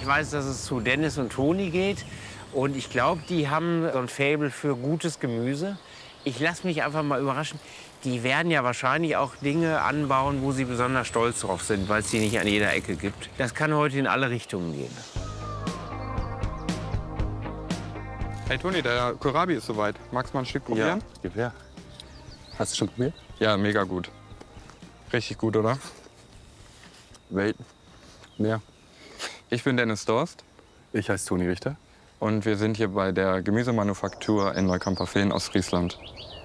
Ich weiß, dass es zu Dennis und Toni geht. Und ich glaube, die haben so ein Faible für gutes Gemüse. Ich lasse mich einfach mal überraschen. Die werden ja wahrscheinlich auch Dinge anbauen, wo sie besonders stolz drauf sind, weil es die nicht an jeder Ecke gibt. Das kann heute in alle Richtungen gehen. Hey Toni, der Kohlrabi ist soweit. Magst du mal ein Stück probieren? Ja, gib her. Hast du schon probiert? Ja, mega gut. Richtig gut, oder? Welten. Mehr. Ich bin Dennis Dorst Ich heiße Toni Richter. und wir sind hier bei der Gemüsemanufaktur in Neukamperfehlen, Ostfriesland.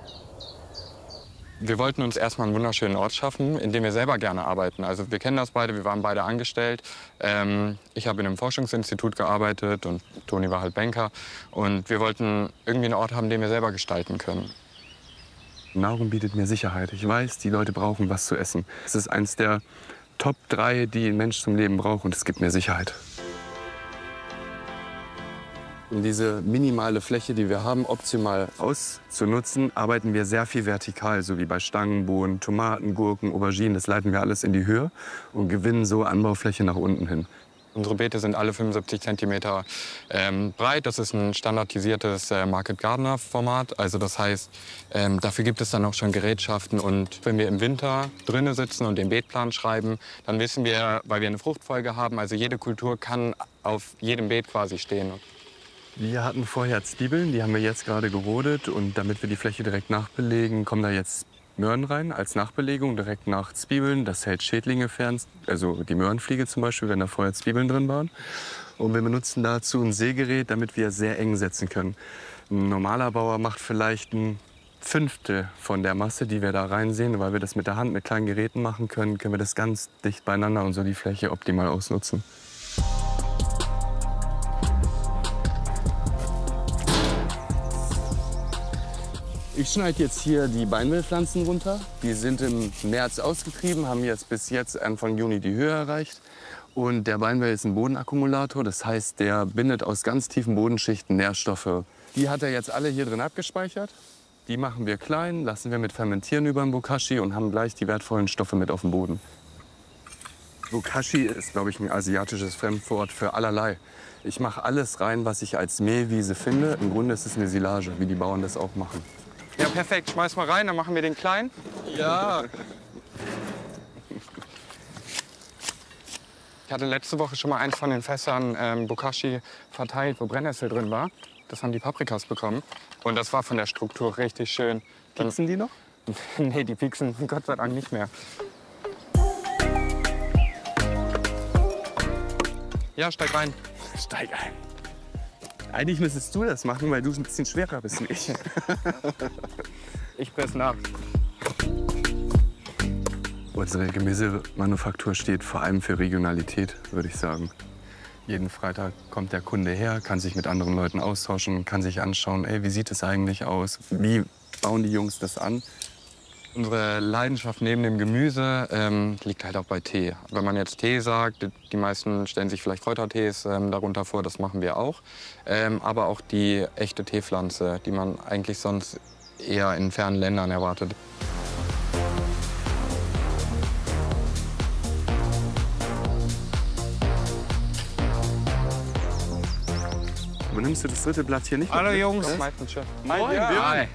Wir wollten uns erstmal einen wunderschönen Ort schaffen, in dem wir selber gerne arbeiten. Also wir kennen das beide, wir waren beide angestellt. Ich habe in einem Forschungsinstitut gearbeitet und Toni war halt Banker. Und wir wollten irgendwie einen Ort haben, den wir selber gestalten können. Nahrung bietet mir Sicherheit. Ich weiß, die Leute brauchen was zu essen. Es ist eins der Top 3, die ein Mensch zum Leben braucht, und es gibt mir Sicherheit. Um diese minimale Fläche, die wir haben, optimal auszunutzen, arbeiten wir sehr viel vertikal, so wie bei Stangenbohnen, Tomaten, Gurken, Auberginen. Das leiten wir alles in die Höhe und gewinnen so Anbaufläche nach unten hin. Unsere Beete sind alle 75 Zentimeter breit. Das ist ein standardisiertes Market Gardener Format. Also das heißt, dafür gibt es dann auch schon Gerätschaften. Und wenn wir im Winter drinnen sitzen und den Beetplan schreiben, dann wissen wir, weil wir eine Fruchtfolge haben, also jede Kultur kann auf jedem Beet quasi stehen. Wir hatten vorher Zwiebeln, die haben wir jetzt gerade gerodet. Und damit wir die Fläche direkt nachbelegen, kommen da jetzt Möhren rein als Nachbelegung, direkt nach Zwiebeln. Das hält Schädlinge fern, also die Möhrenfliege zum Beispiel, wenn da vorher Zwiebeln drin waren. Und wir benutzen dazu ein Sägerät, damit wir sehr eng setzen können. Ein normaler Bauer macht vielleicht ein Fünftel von der Masse, die wir da reinsehen. Weil wir das mit der Hand mit kleinen Geräten machen können, können wir das ganz dicht beieinander und so die Fläche optimal ausnutzen. Ich schneide jetzt hier die Beinmehlpflanzen runter. Die sind im März ausgetrieben, haben jetzt bis jetzt Anfang Juni die Höhe erreicht. Und der Beinmehl ist ein Bodenakkumulator, das heißt, der bindet aus ganz tiefen Bodenschichten Nährstoffe. Die hat er jetzt alle hier drin abgespeichert. Die machen wir klein, lassen wir mit fermentieren über den Bokashi und haben gleich die wertvollen Stoffe mit auf dem Boden. Bokashi ist, glaube ich, ein asiatisches Fremdwort für allerlei. Ich mache alles rein, was ich als Mehlwiese finde. Im Grunde ist es eine Silage, wie die Bauern das auch machen. Ja, perfekt. Schmeiß mal rein, dann machen wir den klein. Ja. Ich hatte letzte Woche schon mal eins von den Fässern Bokashi verteilt, wo Brennnessel drin war. Das haben die Paprikas bekommen. Und das war von der Struktur richtig schön. Pieksen die noch? Nee, die pieksen Gott sei Dank nicht mehr. Ja, steig rein. Steig ein. Eigentlich müsstest du das machen, weil du ein bisschen schwerer bist wie ich. Ich presse nach. Unsere Gemüsemanufaktur steht vor allem für Regionalität, würde ich sagen. Jeden Freitag kommt der Kunde her, kann sich mit anderen Leuten austauschen, kann sich anschauen, ey, wie sieht es eigentlich aus? Wie bauen die Jungs das an? Unsere Leidenschaft neben dem Gemüse liegt halt auch bei Tee. Wenn man jetzt Tee sagt, die meisten stellen sich vielleicht Kräutertees darunter vor, das machen wir auch. Aber auch die echte Teepflanze, die man eigentlich sonst eher in fernen Ländern erwartet. Aber nimmst du das dritte Blatt hier nicht? Hallo mit? Jungs. Meistens schon. Moin, Ja. Björn. Hi.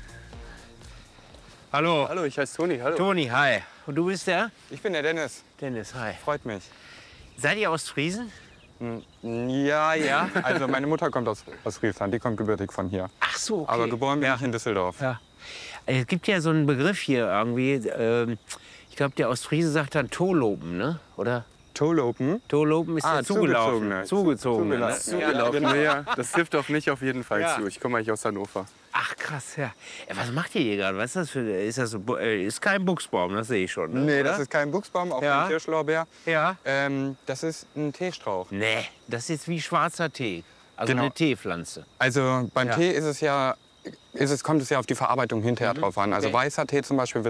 Hallo. Hallo, ich heiße Toni. Hallo. Toni, hi. Und du bist der? Ich bin der Dennis. Dennis, hi. Freut mich. Seid ihr Ostfriesen? Ja, ja. Also meine Mutter kommt aus Friesland, die kommt gebürtig von hier. Ach so, okay. Aber geboren bin ich in Düsseldorf. Ja. Es gibt ja so einen Begriff hier irgendwie. Ich glaube, der Ostfriese sagt dann Tolopen, ne? Oder? Tolopen. Tolopen ist der zugelaufen. Zugezogene. Ne? Zugelaufen. Ja, das trifft auf mich auf jeden Fall Ja. zu. Ich komme eigentlich aus Hannover. Ach krass, ja. Was macht ihr hier gerade? Was ist das für? Ist das so, ist kein Buchsbaum, das sehe ich schon. Ne? Nee, Oder? das ist kein Buchsbaum, auch Ja. kein Kirschlorbeer. Ja. Das ist ein Teestrauch. Nee, das ist jetzt wie schwarzer Tee. Also Genau. eine Teepflanze. Also beim Ja. Tee kommt es ja auf die Verarbeitung hinterher drauf an. Also weißer Tee zum Beispiel wird